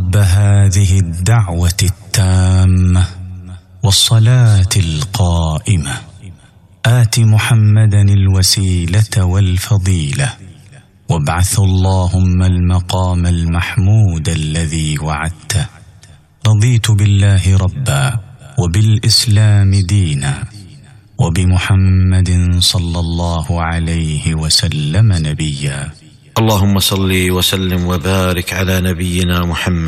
رب هذه الدعوة التامة والصلاة القائمة آت محمدا الوسيلة والفضيلة وابعثه اللهم المقام المحمود الذي وعدته. رضيت بالله ربا وبالإسلام دينا وبمحمد صلى الله عليه وسلم نبيا. اللهم صل وسلم وبارك على نبينا محمد